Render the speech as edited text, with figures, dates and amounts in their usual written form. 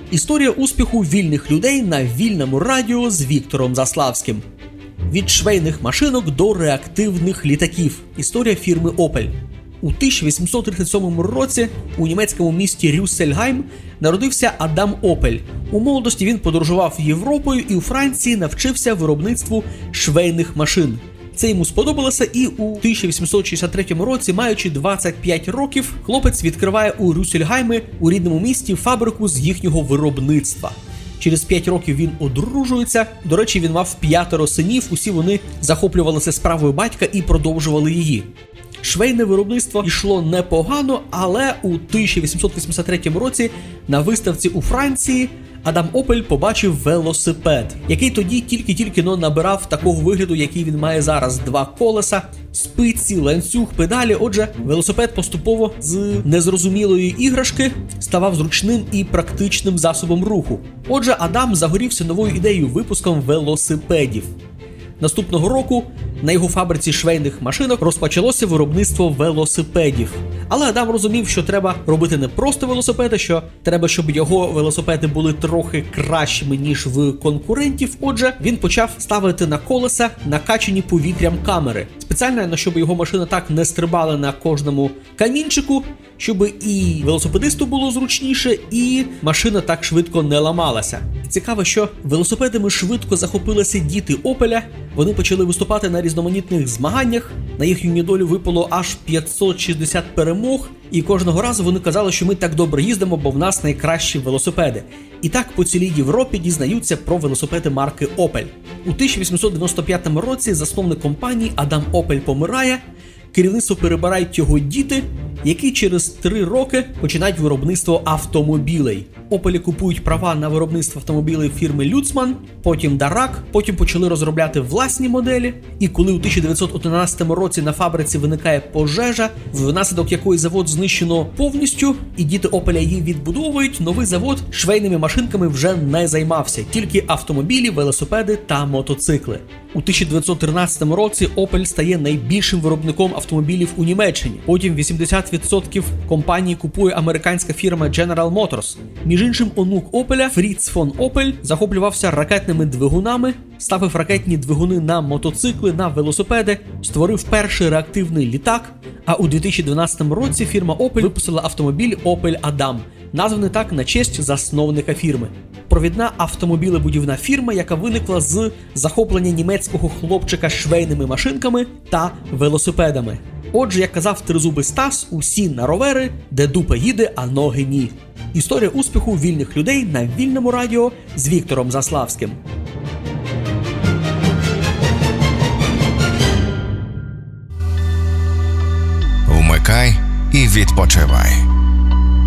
Історія успіху вільних людей на вільному радіо з Віктором Заславським. Від швейних машинок до реактивних літаків. Історія фірми Opel. У 1837 році у німецькому місті Рюссельгайм народився Адам Опель. У молодості він подорожував Європою і у Франції навчився виробництву швейних машин. Це йому сподобалося, і у 1863 році, маючи 25 років, хлопець відкриває у Рюссельгаймі у рідному місті фабрику з їхнього виробництва. Через 5 років він одружується. До речі, він мав 5 синів, усі вони захоплювалися справою батька і продовжували її. Швейне виробництво йшло непогано, але у 1883 році на виставці у Франції Адам Опель побачив велосипед, який тоді тільки набирав такого вигляду, який він має зараз. 2 колеса, спиці, ланцюг, педалі. Отже, велосипед поступово з незрозумілої іграшки ставав зручним і практичним засобом руху. Отже, Адам загорівся новою ідеєю випуском велосипедів. Наступного року на його фабриці швейних машинок розпочалося виробництво велосипедів. Але Адам розумів, що треба робити не просто велосипеди, що треба, щоб його велосипеди були трохи кращими, ніж в конкурентів. Отже, він почав ставити на колеса накачані повітрям камери. Спеціально, щоб його машина так не стрибала на кожному камінчику, щоб і велосипедисту було зручніше, і машина так швидко не ламалася. Цікаво, що велосипедами швидко захопилися діти Опеля. Вони почали виступати на різноманітних змаганнях. На їхню долю випало аж 560 перемог. І кожного разу вони казали, що ми так добре їздимо, бо в нас найкращі велосипеди. І так по цілій Європі дізнаються про велосипеди марки Opel. У 1895 році засновник компанії Адам Опель помирає. Керівництво перебирають його діти, які через 3 роки починають виробництво автомобілей. Опелі купують права на виробництво автомобілів фірми Люцман, потім Дарак, потім почали розробляти власні моделі. І коли у 1911 році на фабриці виникає пожежа, внаслідок якої завод знищено повністю, і діти Опеля її відбудовують, новий завод швейними машинками вже не займався, тільки автомобілі, велосипеди та мотоцикли. У 1913 році Opel стає найбільшим виробником автомобілів у Німеччині. Потім 80% компанії купує американська фірма General Motors. Між іншим, онук Опеля, Фріц фон Опель, захоплювався ракетними двигунами, ставив ракетні двигуни на мотоцикли, на велосипеди, створив перший реактивний літак, а у 2012 році фірма Opel випустила автомобіль Opel Adam, названий так на честь засновника фірми. Провідна автомобілебудівна фірма, яка виникла з захоплення німецького хлопчика швейними машинками та велосипедами. Отже, як казав тризубий Стас, усі на ровери, де дупа їде, а ноги ні. Історія успіху вільних людей на вільному радіо з Віктором Заславським. Вмикай і відпочивай.